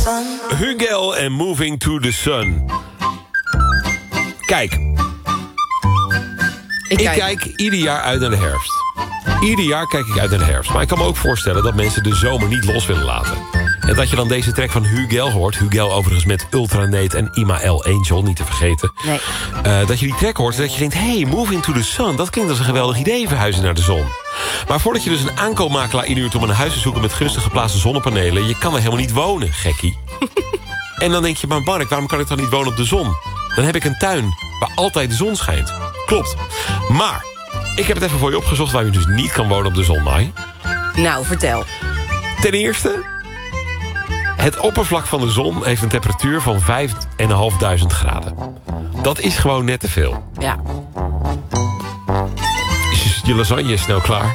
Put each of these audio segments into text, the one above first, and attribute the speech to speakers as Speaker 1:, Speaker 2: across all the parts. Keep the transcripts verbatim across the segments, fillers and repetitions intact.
Speaker 1: Hugel en Moving to the Sun. Kijk. Ik, ik kijk. kijk ieder jaar uit naar de herfst. Ieder jaar kijk ik uit naar de herfst. Maar ik kan me ook voorstellen dat mensen de zomer niet los willen laten. En dat je dan deze track van Hugel hoort. Hugel overigens met Ultranate en Imael Angel, niet te vergeten. Nee. Uh, dat je die track hoort en dat je denkt... hey, Moving to the Sun, dat klinkt als een geweldig idee, verhuizen naar de zon. Maar voordat je dus een aankoopmakelaar inhuurt om een huis te zoeken... met gunstig geplaatste zonnepanelen, je kan er helemaal niet wonen, gekkie. En dan denk je, maar Mark, waarom kan ik dan niet wonen op de zon? Dan heb ik een tuin waar altijd de zon schijnt. Klopt. Maar ik heb het even voor je opgezocht... waar je dus niet kan wonen op de zon, Mai.
Speaker 2: Nou, vertel.
Speaker 1: Ten eerste... het oppervlak van de zon heeft een temperatuur van vijfduizend vijfhonderd graden. Dat is gewoon net te veel.
Speaker 2: Ja.
Speaker 1: Is je lasagne snel klaar?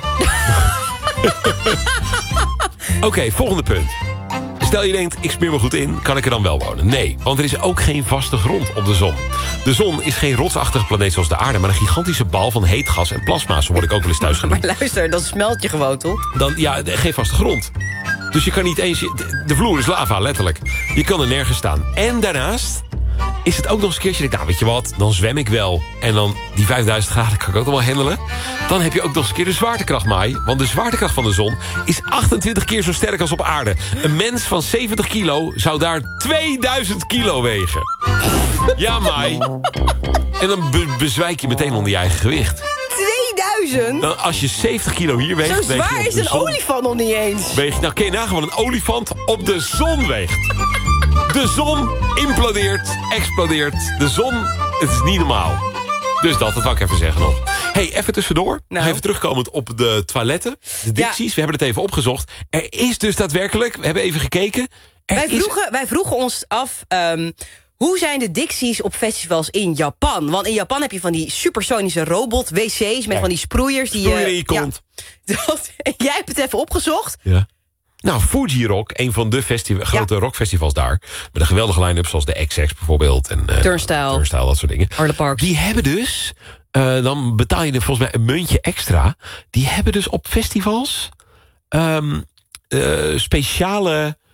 Speaker 1: Oké, okay, volgende punt. Stel je denkt, ik smeer me goed in, kan ik er dan wel wonen? Nee, want er is ook geen vaste grond op de zon. De zon is geen rotsachtige planeet zoals de aarde... maar een gigantische bal van heet gas en plasma. Zo word ik ook wel eens thuis genoemd.
Speaker 2: Maar luister, dan smelt je gewoon, toch?
Speaker 1: Dan, ja, geen vaste grond. Dus je kan niet eens... De vloer is lava, letterlijk. Je kan er nergens staan. En daarnaast is het ook nog eens een keertje... nou, weet je wat, dan zwem ik wel. En dan die vijfduizend graden kan ik ook nog wel handelen. Dan heb je ook nog eens een keer de zwaartekracht, Mai. Want de zwaartekracht van de zon is achtentwintig keer zo sterk als op aarde. Een mens van zeventig kilo zou daar tweeduizend kilo wegen. Ja, Mai. En dan be bezwijk je meteen onder je eigen gewicht.
Speaker 2: tweeduizend?
Speaker 1: Dan als je zeventig kilo hier weegt...
Speaker 2: Zo zwaar is een zon, olifant nog niet eens.
Speaker 1: Weeg je, nou, kun je nagaan wat een olifant op de zon weegt. De zon implodeert, explodeert. De zon, het is niet normaal. Dus dat, dat wil ik even zeggen nog. Hey, even tussendoor. Nou. Even terugkomend op de toiletten. De dicties, ja. We hebben het even opgezocht. Er is dus daadwerkelijk, we hebben even gekeken...
Speaker 2: Wij vroegen, is... wij vroegen ons af... Um, hoe zijn de dicties op festivals in Japan? Want in Japan heb je van die supersonische robot-wc's... met ja. van die sproeiers. Die
Speaker 1: Sproeier in je kont.
Speaker 2: Ja, dat, jij hebt het even opgezocht.
Speaker 1: Ja. Nou, Fuji Rock, een van de festi- grote ja. rockfestivals daar... met een geweldige line-up zoals de X X bijvoorbeeld... en uh,
Speaker 2: Turnstile.
Speaker 1: Turnstile, dat soort dingen.
Speaker 2: Arle Parks.
Speaker 1: Die hebben dus... Uh, dan betaal je er volgens mij een muntje extra. Die hebben dus op festivals... Um, uh, speciale